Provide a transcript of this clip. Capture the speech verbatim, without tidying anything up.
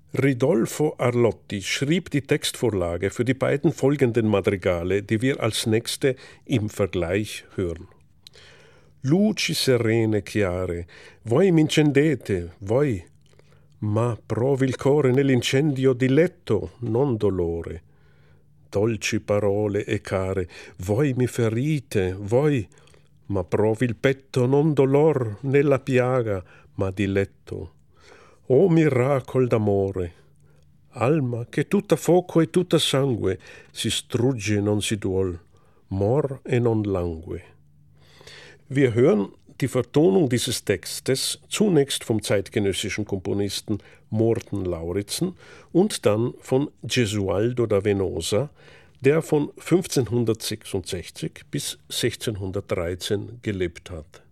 Ridolfo Arlotti schrieb die Textvorlage für die beiden folgenden Madrigale, die wir als nächste im Vergleich hören. Luci serene chiare, voi m'incendete, voi, ma provi il core nell'incendio di letto, non dolore. Dolci parole e care, voi mi ferite, voi, ma provi il petto non dolor nella piaga, ma diletto. O miracol d'amore, alma che tutta foco e tutta sangue, si strugge e non si duol, mor e non langue. Wir hören die Vertonung dieses Textes zunächst vom zeitgenössischen Komponisten Morten Lauritzen und dann von Gesualdo da Venosa, der von fünfzehnhundertsechsundsechzig bis sechzehnhundertdreizehn gelebt hat.